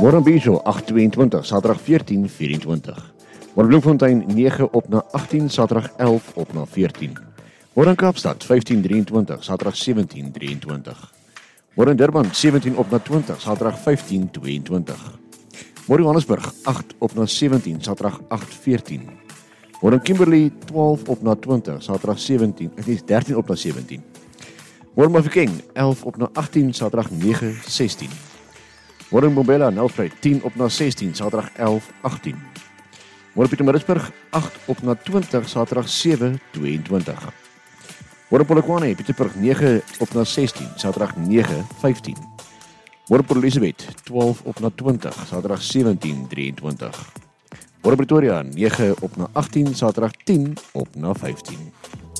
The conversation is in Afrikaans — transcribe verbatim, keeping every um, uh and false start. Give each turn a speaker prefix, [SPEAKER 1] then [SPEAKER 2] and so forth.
[SPEAKER 1] Môre Bieso, agt tweeëntwintig, Saterdag veertien vyf-en-twintig. Môre Bloemfontein, nege op na agttien, Saterdag elf op na veertien. Môre Kaapstad, vyftien drieëntwintig, Saterdag sewentien drieëntwintig. Môre Durban, sewentien op na twintig, Saterdag vyftien tweeëntwintig. Môre Johannesburg, agt op na sewentien, Saterdag agt veertien. Môre Kimberley, twaalf op na twintig, Saterdag sewentien, dit is dertien op na sewentien. Môre Mafeking, elf op na agttien, Saterdag nege sestien. Môre Mbombela, Nelspruit, tien op na sestien, Saterdag elf agttien. Môre Pietermaritzburg, agt op na twintig, Saterdag sewe tweeëntwintig. Môre Polokwane, Pietermaritzburg, nege op na sestien, Saterdag nege vyftien. Môre Port Elizabeth, twaalf op na twintig, Saterdag sewentien drieëntwintig. Môre Pretoria, nege op na agttien, Saterdag tien op na vyftien.